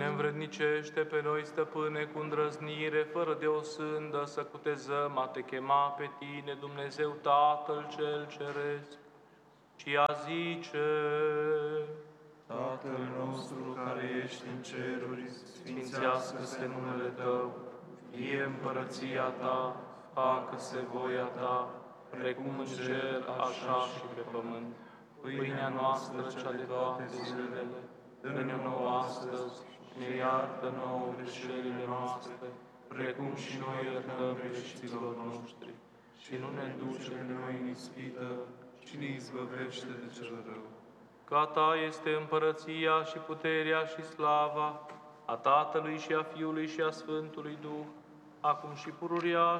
ne învrednicește pe noi, Stăpâne, cu îndrăznire, fără de o sândă, să cutezăm a te chema pe tine, Dumnezeu Tatăl cel Ceresc, și a zice: Tatăl nostru care ești în ceruri, sfințească-se numele Tău, fie împărăția Ta, facă-se voia Ta, precum în cer, așa și pe pământ. Pâinea noastră, cea de toate zilele, dă-ne nouă astăzi și ne iartă nouă greșelile noastre, precum și noi iertăm greșiților noștri. Și nu ne duce pe noi în ispită, ci ne izbăvește de cel rău. că a Ta este împărăția și puterea și slava, a Tatălui și a Fiului și a Sfântului Duh, acum și pururia